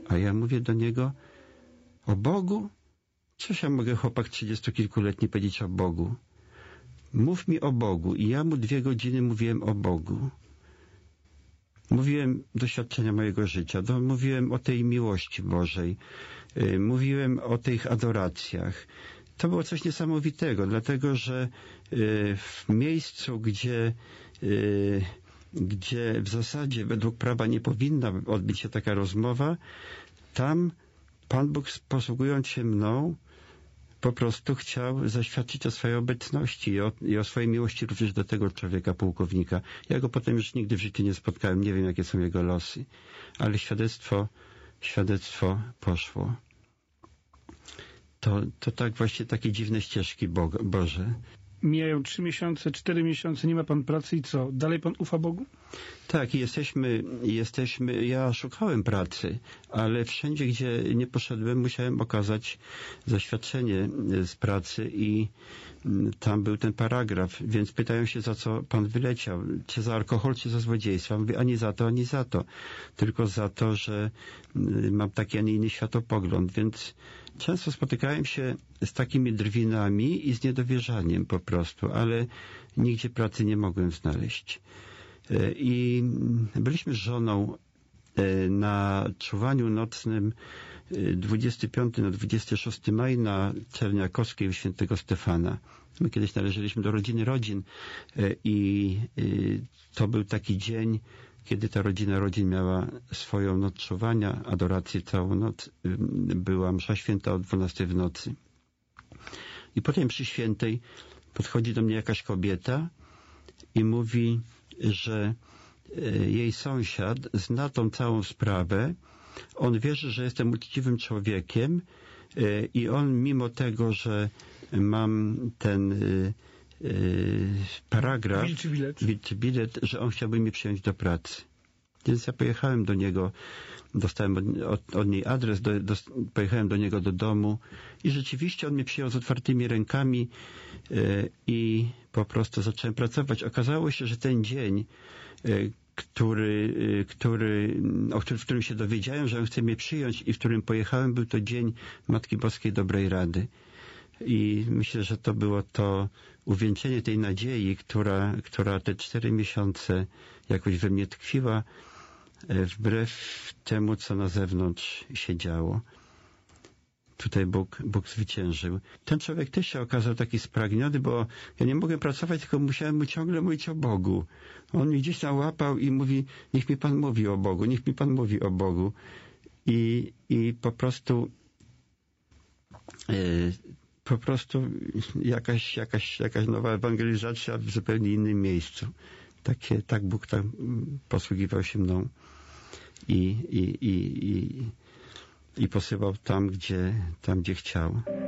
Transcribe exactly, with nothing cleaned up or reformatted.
A ja mówię do niego, o Bogu? Cóż ja mogę, chłopak trzydziestokilkuletni, powiedzieć o Bogu? Mów mi o Bogu. I ja mu dwie godziny mówiłem o Bogu. Mówiłem doświadczenia mojego życia, do, mówiłem o tej miłości Bożej, yy, mówiłem o tych adoracjach. To było coś niesamowitego, dlatego że yy, w miejscu, gdzie, yy, gdzie w zasadzie według prawa nie powinna odbyć się taka rozmowa, tam Pan Bóg, posługując się mną, po prostu chciał zaświadczyć o swojej obecności i o, i o swojej miłości również do tego człowieka, pułkownika. Ja go potem już nigdy w życiu nie spotkałem, nie wiem, jakie są jego losy, ale świadectwo, świadectwo poszło. To, to tak właśnie takie dziwne ścieżki Bo Boże. Mijają trzy miesiące, cztery miesiące, nie ma pan pracy i co? Dalej pan ufa Bogu? Tak, jesteśmy, jesteśmy, ja szukałem pracy, ale wszędzie, gdzie nie poszedłem, musiałem okazać zaświadczenie z pracy i tam był ten paragraf, więc pytają się, za co pan wyleciał, czy za alkohol, czy za złodziejstwo. Mówię, ani za to, ani za to, tylko za to, że mam taki, a nie inny światopogląd, więc często spotykałem się z takimi drwinami i z niedowierzaniem po prostu, ale nigdzie pracy nie mogłem znaleźć. I byliśmy z żoną na czuwaniu nocnym dwudziestego piątego na dwudziestego szóstego maja na Czerniakowskiej u Świętego Stefana. My kiedyś należeliśmy do rodziny rodzin i to był taki dzień, kiedy ta rodzina rodzin miała swoją noc czuwania, adorację całą noc. Była msza święta o dwunastej w nocy. I potem przy świętej podchodzi do mnie jakaś kobieta i mówi, że jej sąsiad zna tą całą sprawę. On wierzy, że jestem uczciwym człowiekiem i on mimo tego, że mam ten paragraf, wilczy bilet. wilczy bilet, że on chciałby mnie przyjąć do pracy. Więc ja pojechałem do niego, dostałem od, od, od niej adres, do, do, pojechałem do niego do domu i rzeczywiście on mnie przyjął z otwartymi rękami yy, i po prostu zacząłem pracować. Okazało się, że ten dzień, yy, który, yy, który, o którym, w którym się dowiedziałem, że on chce mnie przyjąć i w którym pojechałem, był to dzień Matki Boskiej Dobrej Rady. I myślę, że to było to uwieńczenie tej nadziei, która, która te cztery miesiące jakoś we mnie tkwiła, wbrew temu, co na zewnątrz się działo. Tutaj Bóg, Bóg zwyciężył. Ten człowiek też się okazał taki spragniony, bo ja nie mogłem pracować, tylko musiałem mu ciągle mówić o Bogu. On mnie gdzieś tam łapał i mówi, niech mi Pan mówi o Bogu, niech mi Pan mówi o Bogu. I, i po prostu yy, po prostu jakaś, jakaś, jakaś nowa ewangelizacja w zupełnie innym miejscu. Takie, tak Bóg tam posługiwał się mną i, i, i, i, i posyłał tam, gdzie, tam, gdzie chciał.